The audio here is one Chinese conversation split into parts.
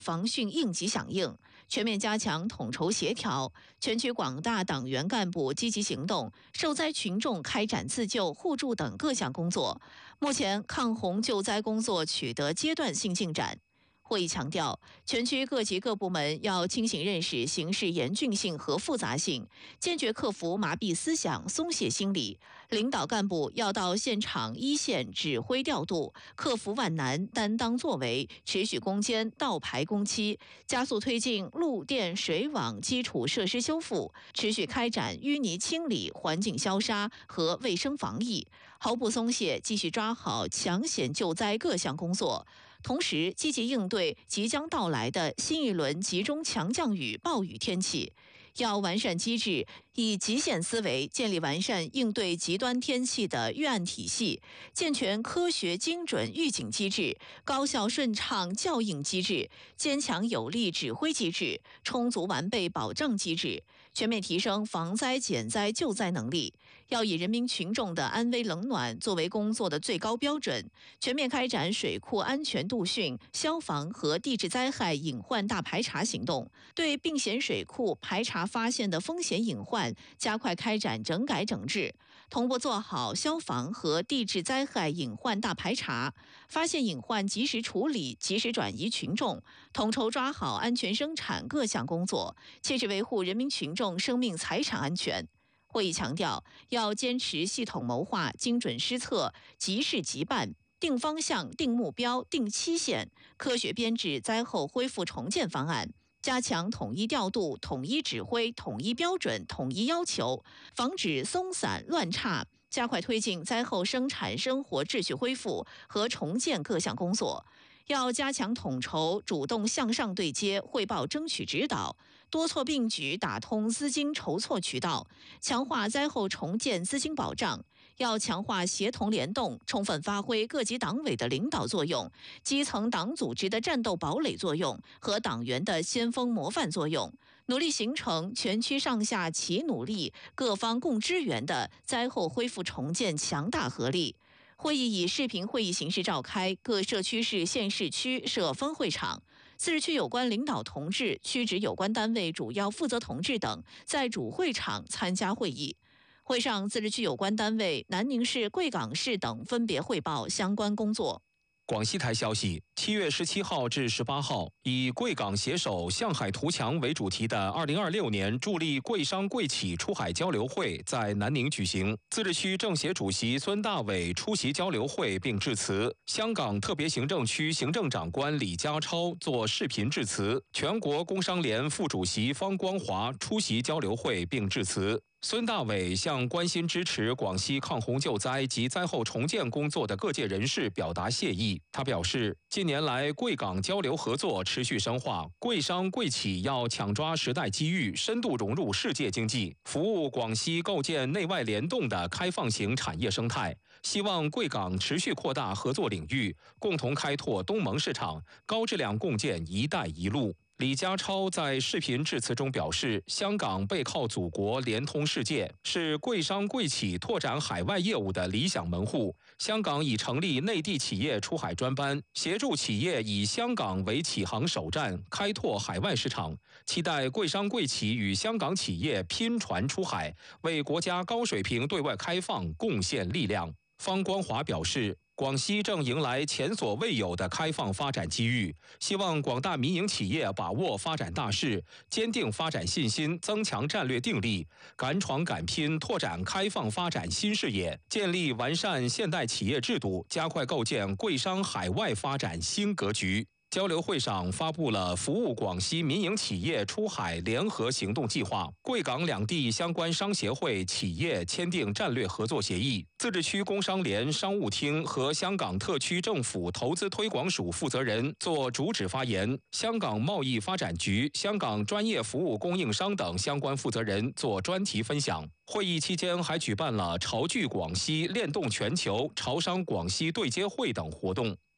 防汛应急响应，全面加强统筹协调，全区广大党员干部积极行动，受灾群众开展自救、互助等各项工作。目前，抗洪救灾工作取得阶段性进展。会议强调，全区各级各部门要清醒认识形势严峻性和复杂性，坚决克服麻痹思想、松懈心理。领导干部要到现场一线指挥调度，克服万难，担当作为，持续攻坚倒排工期，加速推进路电水网基础设施修复，持续开展淤泥清理、环境消杀和卫生防疫，毫不松懈，继续抓好抢险救灾各项工作。同时，积极应对即将到来的新一轮集中强降雨、暴雨天气，要完善机制，以极限思维建立完善应对极端天气的预案体系，健全科学精准预警机制、高效顺畅校应机制、坚强有力指挥机制、充足完备保障机制，全面提升防灾减灾救灾能力。要以人民群众的安危冷暖作为工作的最高标准，全面开展水库安全度汛、消防和地质灾害隐患大排查行动，对并险水库排查发现的风险隐患，加快开展整改整治，同步做好消防和地质灾害隐患大排查，发现隐患及时处理、及时转移群众，统筹抓好安全生产各项工作，切实维护人民群众生命财产安全。会议强调，要坚持系统谋划、精准施策、即事即办，定方向、定目标、定期限，科学编制灾后恢复重建方案，加强统一调度、统一指挥、统一标准、统一要求，防止松散乱差，加快推进灾后生产生活秩序恢复和重建各项工作。要加强统筹，主动向上对接，汇报争取指导，多措并举打通资金筹措渠道，强化灾后重建资金保障。要强化协同联动，充分发挥各级党委的领导作用、基层党组织的战斗堡垒作用和党员的先锋模范作用，努力形成全区上下齐努力、各方共支援的灾后恢复重建强大合力。会议以视频会议形式召开，各社区市县市区设分会场，自治区有关领导同志、区直有关单位主要负责同志等在主会场参加会议。会上，自治区有关单位、南宁市、贵港市等分别汇报相关工作。 广西台消息，7月17号至18号，以贵港携手向海图强为主题的2026年助力贵商贵企出海交流会在南宁举行。自治区政协主席孙大伟出席交流会并致辞，香港特别行政区行政长官李家超作视频致辞，全国工商联副主席方光华出席交流会并致辞。孙大伟向关心支持广西抗洪救灾及灾后重建工作的各界人士表达谢意。他表示，近年来贵港交流合作持续深化，贵商贵企要抢抓时代机遇，深度融入世界经济，服务广西构建内外联动的开放型产业生态。希望贵港持续扩大合作领域，共同开拓东盟市场，高质量共建“一带一路”。李家超在视频致辞中表示，香港背靠祖国，连通世界，是贵商贵企拓展海外业务的理想门户。香港已成立内地企业出海专班，协助企业以香港为起航首站，开拓海外市场。期待贵商贵企与香港企业拼船出海，为国家高水平对外开放贡献力量。方光华表示，广西正迎来前所未有的开放发展机遇，希望广大民营企业把握发展大势，坚定发展信心，增强战略定力，敢闯敢拼，拓展开放发展新视野，建立完善现代企业制度，加快构建贵商海外发展新格局。交流会上发布了服务广西民营企业出海联合行动计划，贵港两地相关商协会企业签订战略合作协议。自治区工商联商务厅和香港特区政府投资推广署负责人作主旨发言，香港贸易发展局、香港专业服务供应商等相关负责人作专题分享。会议期间还举办了潮聚广西、联动全球、潮商广西对接会等活动。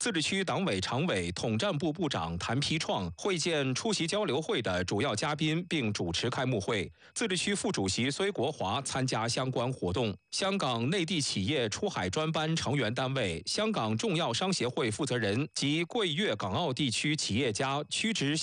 自治区党委常委、统战部部长谭丕创会见出席交流会的主要嘉宾，并主持开幕会。自治区副主席孙国华参加相关活动。香港内地企业出海专班成员单位、香港重要商协会负责人及贵粤港澳地区企业家屈指